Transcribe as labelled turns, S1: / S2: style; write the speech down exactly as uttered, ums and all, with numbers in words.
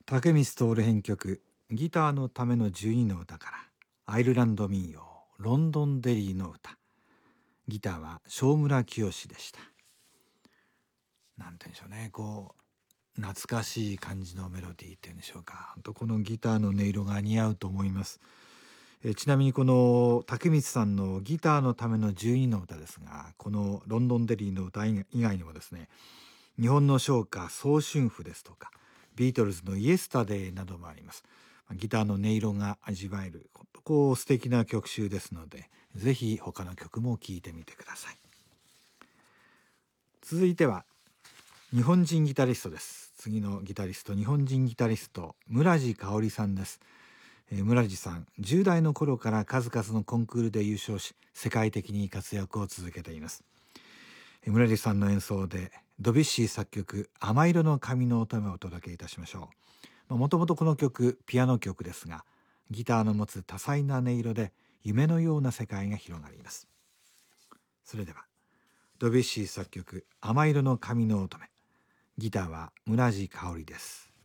S1: 竹光徹編曲ギターのためのじゅうにの歌からアイルランド民謡ロンドンデリーの歌。ギターは正村清でした。なんて言うんでしょうね、こう懐かしい感じのメロディーっていうんでしょうか。本当このギターの音色が似合うと思います。えちなみにこの竹光さんのギターのためのじゅうにの歌ですが、このロンドンデリーの歌以外にもですね、日本の唱歌早春譜ですとかビートルズのイエスタデーなどもあります。ギターの音色が味わえるこう素敵な曲集ですので、ぜひ他の曲も聴いてみてください。続いては日本人ギタリストです。次のギタリスト、日本人ギタリスト村地香織さんです。えー、村地さんじゅう代の頃から数々のコンクールで優勝し、世界的に活躍を続けています。えー、村地さんの演奏でドビュッシー作曲甘色の髪の乙女をお届けいたしましょう。もともとこの曲ピアノ曲ですが、ギターの持つ多彩な音色で夢のような世界が広がります。それではドビュッシー作曲甘色の髪の乙女、ギターは村地香織です。